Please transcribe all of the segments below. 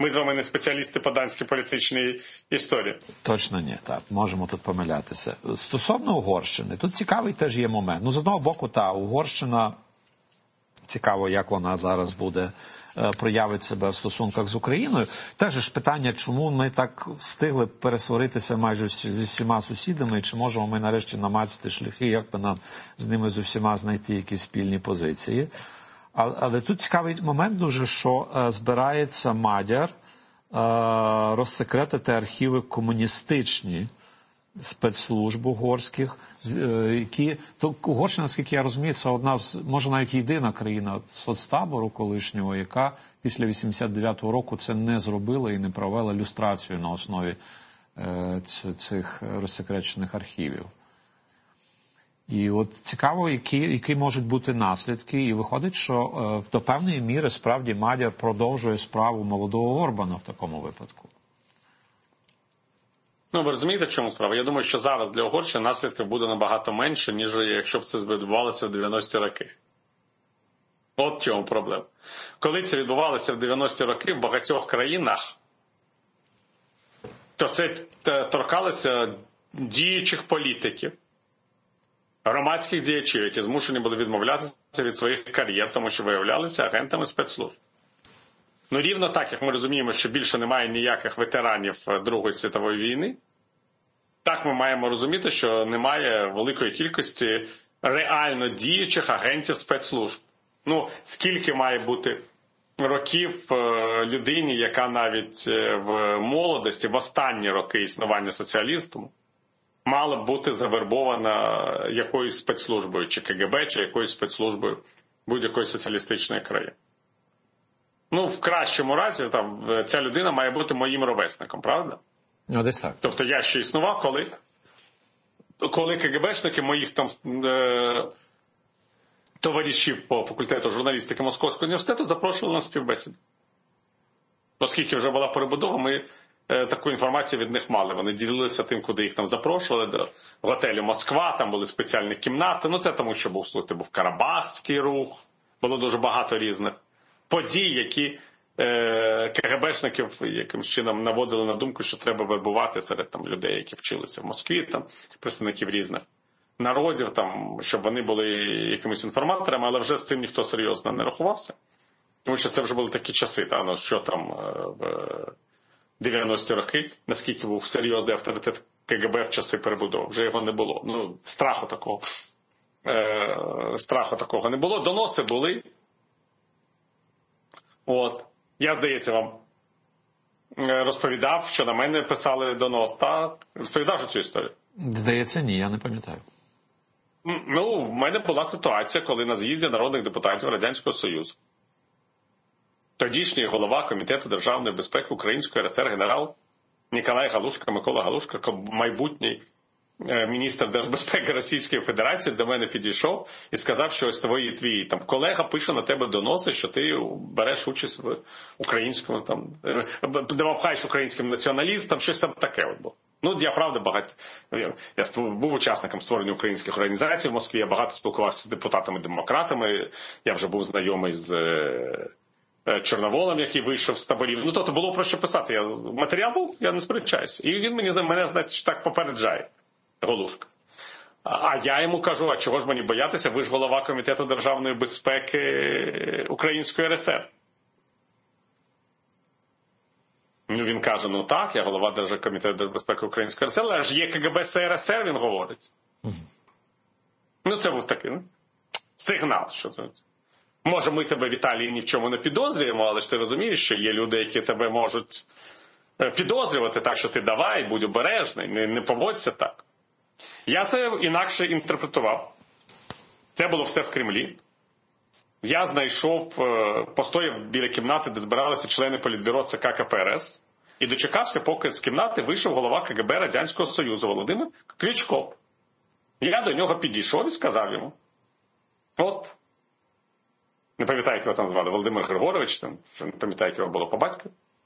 Ми з вами не спеціалісти по данській політичній історії. Точно ні, так. Можемо тут помилятися. Стосовно Угорщини, тут цікавий теж є момент. Ну, з одного боку, Угорщина, цікаво, як вона зараз буде проявить себе в стосунках з Україною. Теж ж питання, чому ми так встигли пересваритися майже зі всіма сусідами, і чи можемо ми нарешті намацати шляхи, як би нам з ними з усіма знайти якісь спільні позиції. Але тут цікавий момент дуже, що збирається Мадяр розсекретити архіви комуністичні спецслужб угорських, які... Угорщина, наскільки я розумію, це одна з, може навіть єдина країна соцтабору колишнього, яка після 89-го року це не зробила і не провела люстрацію на основі цих розсекречених архівів. І от цікаво, які можуть бути наслідки, і виходить, що до певної міри справді Мадяр продовжує справу молодого Орбана в такому випадку. Ну, ви розумієте, в чому справа? Я думаю, що зараз для Угорщини наслідків буде набагато менше, ніж якщо б це відбувалося в 90-ті роки. От в чому проблема. Коли це відбувалося в 90-ті роки в багатьох країнах, то це торкалося діючих політиків, громадських діячів, які змушені були відмовлятися від своїх кар'єр, тому що виявлялися агентами спецслужб. Ну, рівно так, як ми розуміємо, що більше немає ніяких ветеранів Другої світової війни, так ми маємо розуміти, що немає великої кількості реально діючих агентів спецслужб. Ну, скільки має бути років людині, яка навіть в молодості, в останні роки існування соціалізму, мала б бути завербована якоюсь спецслужбою, чи КГБ, чи якоюсь спецслужбою будь-якої соціалістичної країни. Ну, в кращому разі, там, ця людина має бути моїм ровесником, правда? Ну, десь так. Тобто я ще існував, коли КГБшники моїх там товаришів по факультету журналістики Московського університету запрошували на співбесіду. Оскільки вже була перебудова, ми таку інформацію від них мали. Вони ділилися тим, куди їх там запрошували, до готелю Москва, там були спеціальні кімнати. Ну, це тому, що був Карабахський рух, було дуже багато різних подій, які КГБшників якимось чином наводили на думку, що треба вербувати серед там людей, які вчилися в Москві, там представників різних народів, там, щоб вони були якимись інформаторами, але вже з цим ніхто серйозно не рахувався. Тому що це вже були такі часи, ну, що там в 90-ті роки, наскільки був серйозний авторитет КГБ в часи перебудови. Вже його не було. Ну, страху такого не було. Доноси були. От. Я, здається, вам розповідав, що на мене писали донос, так? Розповідав же цю історію? Здається, ні, я не пам'ятаю. Ну, в мене була ситуація, коли на з'їзді народних депутатів Радянського Союзу тодішній голова Комітету державної безпеки Української РСР генерал Ніколай Галушка, Микола Галушка, майбутній міністр держбезпеки Російської Федерації, до мене підійшов і сказав, що ось твій там колега пише на тебе доноси, що ти береш участь в українському там, допомагаєш українським націоналістам, щось там таке от було. Ну, я правда я був учасником створення українських організацій в Москві, я багато спілкувався з депутатами-демократами, я вже був знайомий з Чорноволом, який вийшов з таборів. Ну, тобто було про що писати. Матеріал був, я не сперечаюся. І він мене, знаєте, так попереджає, Голушка. А я йому кажу, а чого ж мені боятися, ви ж голова Комітету державної безпеки Української РСР. Ну, він каже, ну так, я голова Комітету безпеки Української РСР, але ж є КГБ СРСР, він говорить. Ну, це був такий сигнал, що може, ми тебе, Віталій, ні в чому не підозрюємо, але ж ти розумієш, що є люди, які тебе можуть підозрювати, так що ти давай, будь обережний, не поводься так. Я це інакше інтерпретував. Це було все в Кремлі. Я постояв біля кімнати, де збиралися члени політбюро ЦК КПРС, і дочекався, поки з кімнати вийшов голова КГБ Радянського Союзу Володимир Кличко. Я до нього підійшов і сказав йому, от, не пам'ятаю, як його там звали, Володимир Григорович, там, не пам'ятаю, як його було по батькові.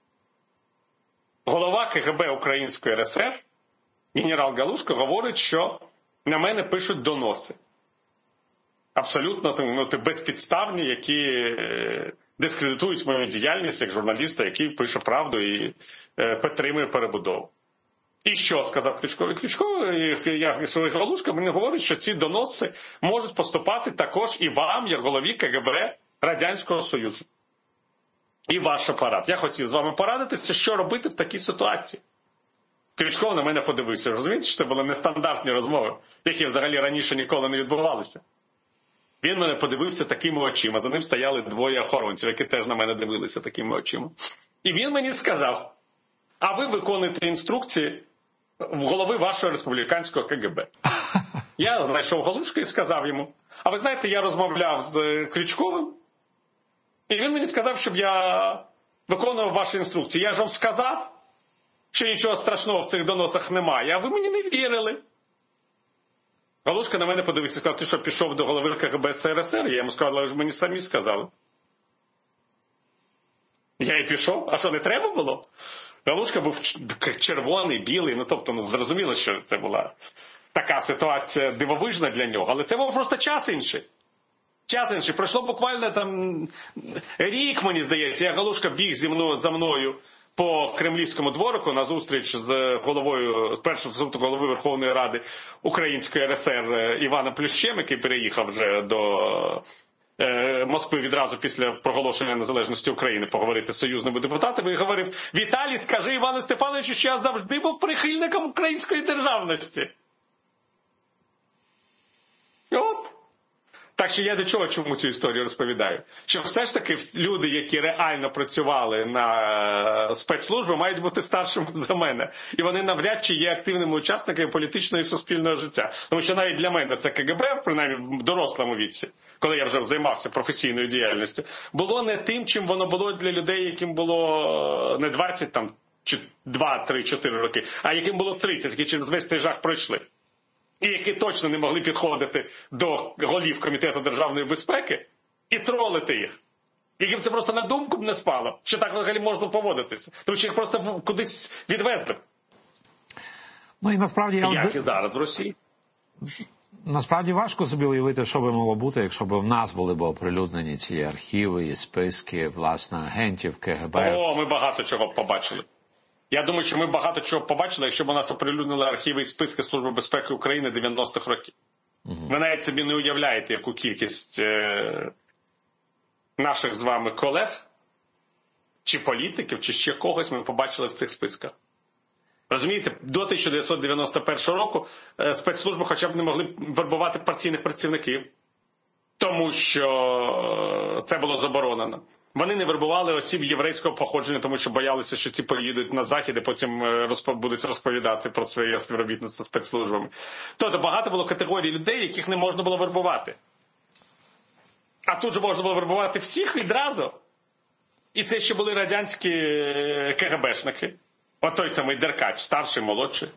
Голова КГБ Української РСР, генерал Галушко, говорить, що на мене пишуть доноси. Абсолютно безпідставні, які дискредитують мою діяльність як журналіста, який пише правду і підтримує перебудову. І що сказав Кличко? Кличко, і Галушка мені говорить, що ці доноси можуть поступати також і вам, як голові КГБ Радянського Союзу. І ваш апарат. Я хотів з вами порадитися, що робити в такій ситуації. Кличко на мене подивився. Розумієте, що це були нестандартні розмови, які взагалі раніше ніколи не відбувалися. Він мене подивився такими очима. За ним стояли двоє охоронців, які теж на мене дивилися такими очима. І він мені сказав, а ви виконуєте інструкції в голови вашого республіканського КГБ. Я знайшов Галушку і сказав йому, а ви знаєте, я розмовляв з Кличковим, і він мені сказав, щоб я виконував ваші інструкції. Я ж вам сказав, що нічого страшного в цих доносах немає, а ви мені не вірили. Галушка на мене подивився і сказав, ти що, пішов до голови КГБ СРСР? Я йому сказав, але ж мені самі сказали. Я і пішов. А що, не треба було? Галушка був червоний, білий, тобто зрозуміло, що це була така ситуація дивовижна для нього, але це був просто час інший. Час інший. Пройшло буквально там рік, мені здається, як Галушка біг за мною по Кремлівському дворику на зустріч з головою, з першим заступником голови Верховної Ради Української РСР Іваном Плющем, який переїхав вже до Москви відразу після проголошення незалежності України поговорити з союзними депутатами, і говорив, Віталій, скажи Івану Степановичу, що я завжди був прихильником української державності. От. Так що я до чого чому цю історію розповідаю? Що все ж таки люди, які реально працювали на спецслужби, мають бути старшими за мене. І вони навряд чи є активними учасниками політичного і суспільного життя. Тому що навіть для мене це КГБ, принаймні в дорослому віці, коли я вже займався професійною діяльністю, було не тим, чим воно було для людей, яким було не 20, там, 2, 3, 4 роки, а яким було 30, які через весь цей жах пройшли. І які точно не могли підходити до голів Комітету державної безпеки і тролити їх. Яким це просто на думку б не спало, що так взагалі можна поводитися. Тому що їх просто кудись відвезли. Ну і насправді... Як і зараз в Росії. Насправді важко собі уявити, що би могло бути, якщо б в нас були б оприлюднені ці архіви і списки, власне, агентів КГБ. О, ми багато чого побачили. Я думаю, що ми багато чого побачили, якщо б у нас оприлюднили архіви і списки Служби безпеки України 90-х років. Ви навіть собі не уявляєте, яку кількість наших з вами колег, чи політиків, чи ще когось ми побачили в цих списках. Розумієте, до 1991 року спецслужби хоча б не могли вербувати партійних працівників, тому що це було заборонено. Вони не вербували осіб єврейського походження, тому що боялися, що ці поїдуть на Захід і потім будуть розповідати про своє співробітництво з спецслужбами. Тобто багато було категорій людей, яких не можна було вербувати. А тут же можна було вербувати всіх відразу. І це ще були радянські КГБшники. От той самий Деркач, старший, молодший.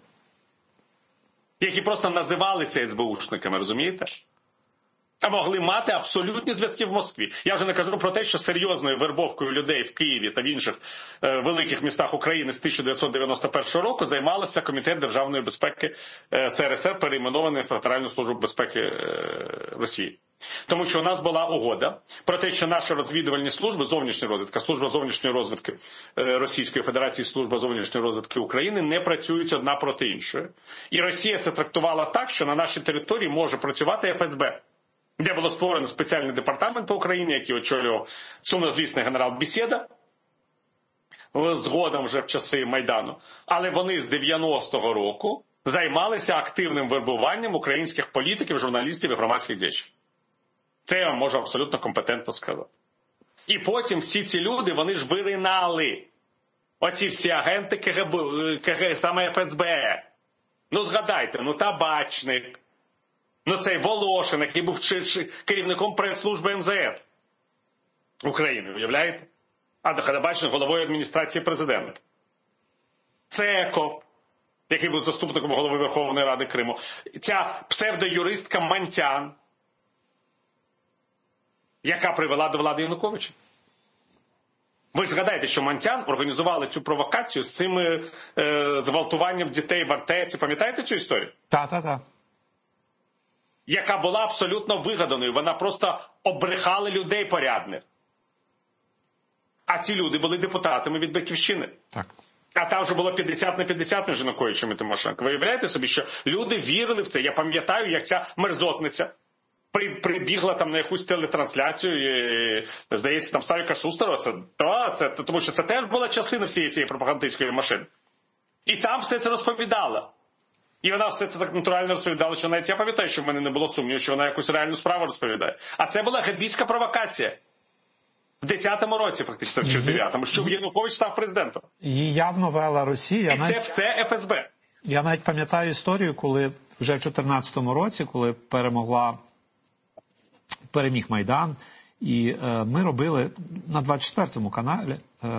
Які просто називалися СБУшниками, розумієте? А могли мати абсолютні зв'язки в Москві. Я вже не кажу про те, що серйозною вербовкою людей в Києві та в інших великих містах України з 1991 року займалося Комітет державної безпеки СРСР, перейменований в Федеральну службу безпеки Росії. Тому що у нас була угода про те, що наші розвідувальні служби, зовнішня розвідка, служба зовнішньої розвідки Російської Федерації, служба зовнішньої розвідки України не працюють одна проти іншої. І Росія це трактувала так, що на нашій території може працювати ФСБ. Де було створено спеціальний департамент по Україні, який очолював сумнозвісний генерал Бесєда, згодом вже в часи Майдану. Але вони з 90-го року займалися активним вербуванням українських політиків, журналістів і громадських діячів. Це я вам можу абсолютно компетентно сказати. І потім всі ці люди, вони ж виринали. Оці всі агенти КГБ, саме ФСБ. Ну згадайте, Табачник, цей Волошин, який був керівником прес-служби МЗС України, уявляєте? А Табачник головою адміністрації президента. Цеков, який був заступником голови Верховної Ради Криму. Ця псевдоюристка Мантян, яка привела до влади Януковича. Ви ж згадаєте, що Мантян організували цю провокацію з цим зґвалтуванням дітей в Артеці. Пам'ятаєте цю історію? Так. Яка була абсолютно вигаданою. Вона просто обрехала людей порядних. А ці люди були депутатами від Батьківщини. Так. А там вже було 50 на 50 між Януковичем і Тимошенко. Ви уявляєте собі, що люди вірили в це? Я пам'ятаю, як ця мерзотниця прибігла там на якусь телетрансляцію, і, здається, там Савіка Шустерова, тому що це теж була частина всієї цієї пропагандистської машини. І там все це розповідала. І вона все це так натурально розповідала, що навіть я пам'ятаю, що в мене не було сумніву, що вона якусь реальну справу розповідає. А це була гебійська провокація. В 10-му році, фактично, чи в 9-му, щоб Янукович став президентом. Її явно вела Росія. І це все ФСБ. Я навіть пам'ятаю історію, коли вже в 14-му році, коли переміг Майдан, і ми робили на 24-му каналі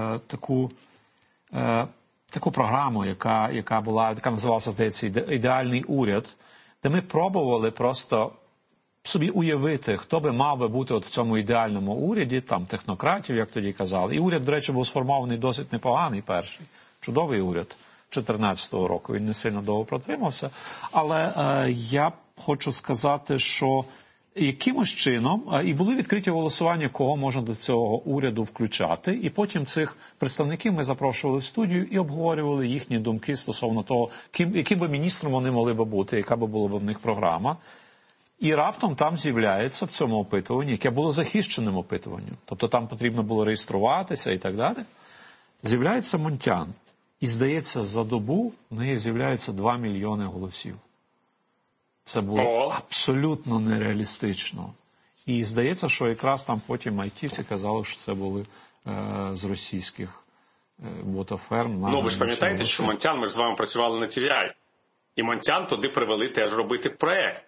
таку програму, яка називалася, здається, «Ідеальний уряд», де ми пробували просто собі уявити, хто би мав би бути от в цьому ідеальному уряді, там технократів, як тоді казали. І уряд, до речі, був сформований досить непоганий перший. Чудовий уряд 14-го року. Він не сильно довго протримався. Але я хочу сказати, що якимось чином, і були відкриті голосування, кого можна до цього уряду включати, і потім цих представників ми запрошували в студію і обговорювали їхні думки стосовно того, яким би міністром вони могли би бути, яка би була в них програма. І раптом там з'являється в цьому опитуванні, яке було захищеним опитуванням, тобто там потрібно було реєструватися і так далі, з'являється Монтян. І, здається, за добу в неї з'являється 2 мільйони голосів. Це було абсолютно нереалістично. І здається, що якраз там потім айтівці казали, що це були з російських ботаферм. Ну, ви ж пам'ятаєте, що Монтян, ми ж з вами працювали на TVI. І Монтян туди привели теж робити проєкт.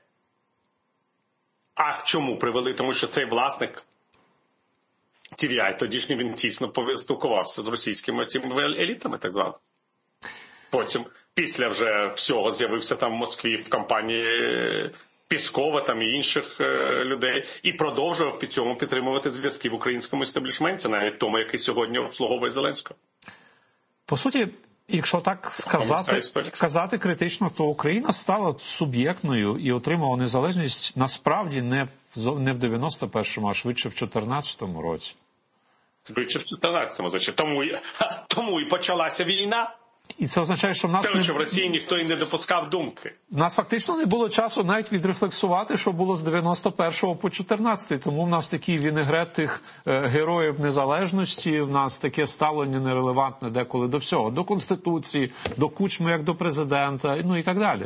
А чому привели? Тому що цей власник TVI, тодішній, він тісно спілкувався з російськими цими елітами, так званими. Потім, після вже всього, з'явився там в Москві в компанії Піскова там і інших людей, і продовжував під цьому підтримувати зв'язки в українському істеблішменті, навіть тому, який сьогодні обслуговує Зеленського. По суті, якщо так казати критично, то Україна стала суб'єктною і отримала незалежність насправді не в 91-му, а швидше в 14-му році. Швидше в 14-му, значить. Тому і почалася війна. І це означає, що в Росії ніхто і не допускав думки. У нас фактично не було часу навіть відрефлексувати, що було з 91-го по 14-й. Тому в нас такий вінегрет тих героїв незалежності, в нас таке ставлення нерелевантне деколи до всього. До Конституції, до Кучми як до президента, ну і так далі.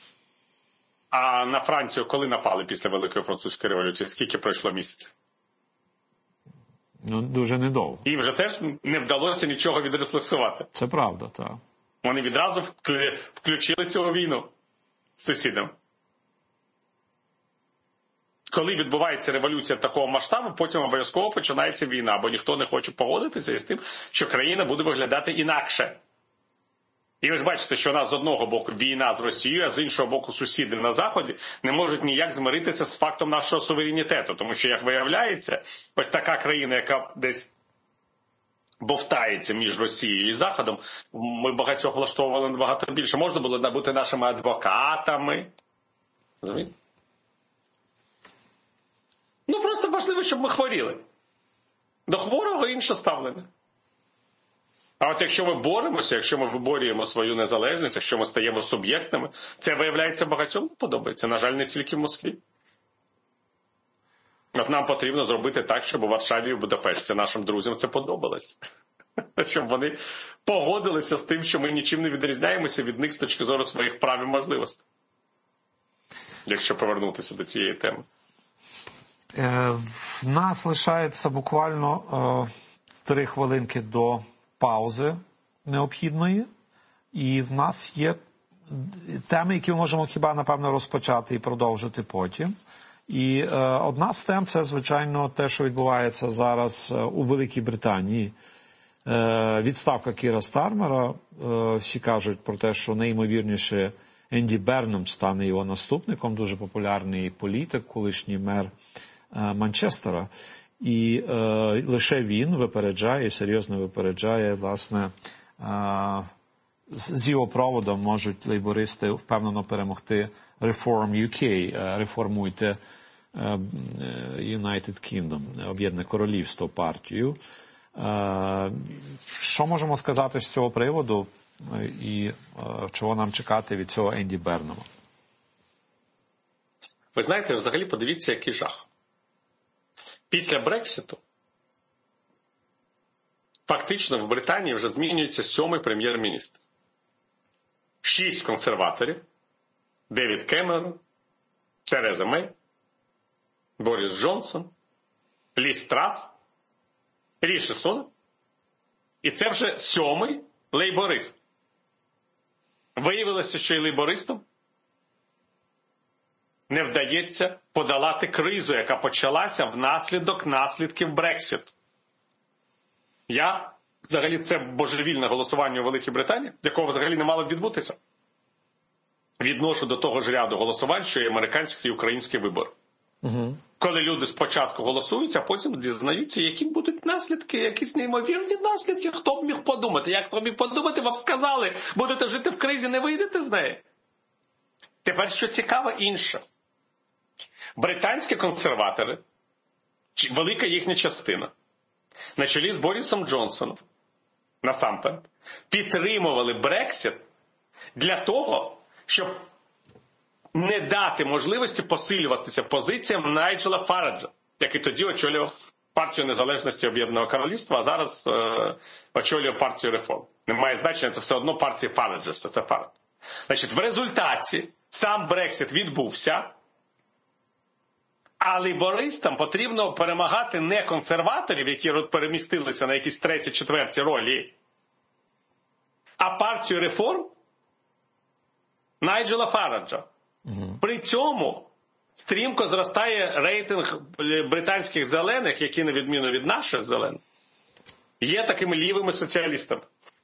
А на Францію коли напали після Великої Французької революції? Скільки пройшло місяців? Ну, дуже недовго. І вже теж не вдалося нічого відрефлексувати. Це правда, так. Вони відразу включилися у війну з сусідом. Коли відбувається революція такого масштабу, потім обов'язково починається війна, бо ніхто не хоче погодитися із тим, що країна буде виглядати інакше. І ви ж бачите, що у нас з одного боку війна з Росією, а з іншого боку сусіди на Заході не можуть ніяк змиритися з фактом нашого суверенітету. Тому що, як виявляється, ось така країна, яка десь бовтається між Росією і Заходом, ми багатьох влаштовували набагато більше. Можна було бути нашими адвокатами. Розумієте? Ну, просто важливо, щоб ми хворіли. До хворого інше ставлення. А от якщо ми боремося, якщо ми виборюємо свою незалежність, якщо ми стаємо суб'єктними, це, виявляється, багатьом подобається. На жаль, не тільки в Москві. От нам потрібно зробити так, щоб у Варшаві і в Будапешті нашим друзям це подобалось. Щоб вони погодилися з тим, що ми нічим не відрізняємося від них з точки зору своїх прав і можливостей. Якщо повернутися до цієї теми. В нас лишається буквально 3 хвилинки до паузи необхідної. І в нас є теми, які ми можемо хіба, напевно, розпочати і продовжити потім. І одна з тем – це, звичайно, те, що відбувається зараз у Великій Британії. Відставка Кіра Стармера. Всі кажуть про те, що найімовірніше Енді Бернем стане його наступником, дуже популярний політик, колишній мер Манчестера. І лише він випереджає, серйозно випереджає, власне, з його проводом можуть лейбористи впевнено перемогти Reform UK, реформуйте United Kingdom, Об'єднане Королівство партію. Що можемо сказати з цього приводу і чого нам чекати від цього Енді Бернама? Ви знаєте, взагалі подивіться, який жах. Після Брекситу фактично в Британії вже змінюється 7-й прем'єр-міністр. 6 консерваторів: Девід Кемерон, Тереза Мей, Борис Джонсон, Ліз Трас, Ріші Сунак. І це вже 7-й лейборист. Виявилося, що і лейбористам не вдається подолати кризу, яка почалася внаслідок наслідків Брекситу. Взагалі, це божевільне голосування у Великій Британії, якого взагалі не мало б відбутися, відношу до того ж ряду голосувань, що і американські і українські вибори. Коли люди спочатку голосують, а потім дізнаються, які будуть наслідки, якісь неймовірні наслідки. Хто б міг подумати? Як хто міг подумати, вам сказали, будете жити в кризі, не вийдете з неї. Тепер, що цікаво, інше. Британські консерватори, велика їхня частина, на чолі з Борисом Джонсоном, насамперед, підтримували Брексит для того, щоб не дати можливості посилюватися позиціям Найджела Фараджа, який тоді очолював партію незалежності Об'єднаного Королівства, а зараз очолює партію реформ. Не має значення, це все одно партія Фараджа, все це Фарадж. Значить, в результаті сам Брексит відбувся, а лейбористам потрібно перемагати не консерваторів, які перемістилися на якісь 3-4 ролі, а партію реформ Найджела Фараджа. При цьому стрімко зростає рейтинг британських зелених, які, на відміну від наших зелених, є такими лівими соціалістами.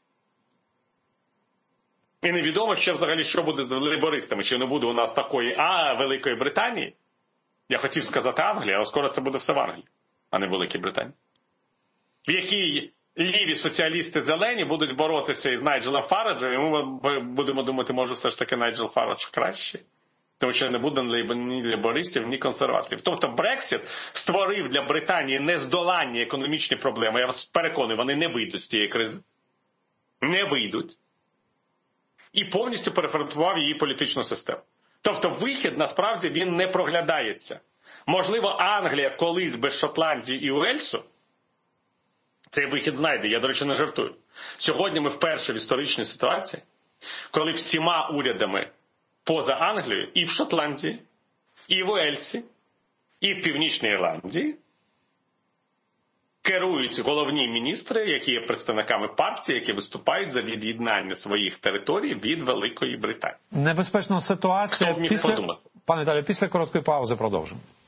І невідомо ще взагалі, що буде з лейбористами, чи не буде у нас такої Великої Британії. Я хотів сказати Англія, але скоро це буде все в Англії, а не в Великій Британії. В якій ліві соціалісти зелені будуть боротися із Найджелом Фараджем, і ми будемо думати, може все ж таки Найджел Фарадж краще. Тому що не буде ні лейбористів, ні консерваторів. Тобто Брексит створив для Британії нездоланні економічні проблеми. Я вас переконую, вони не вийдуть з цієї кризи. Не вийдуть. І повністю переформатував її політичну систему. Тобто вихід, насправді, він не проглядається. Можливо, Англія колись без Шотландії і Уельсу цей вихід знайде. Я, до речі, не жартую. Сьогодні ми вперше в історичній ситуації, коли всіма урядами поза Англією і в Шотландії, і в Уельсі, і в Північній Ірландії керують головні міністри, які є представниками партії, які виступають за від'єднання своїх територій від Великої Британії. Небезпечна ситуація. Хто б міг подумати? Пане Віталію, після короткої паузи продовжимо.